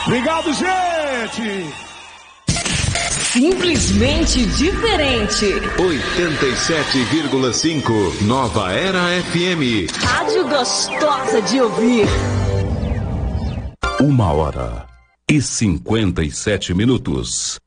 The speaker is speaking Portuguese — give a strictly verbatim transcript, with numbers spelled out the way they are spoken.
Obrigado, gente! Simplesmente diferente. oitenta e sete vírgula cinco Nova Era F M. Rádio gostosa de ouvir. Uma hora e cinquenta e sete minutos.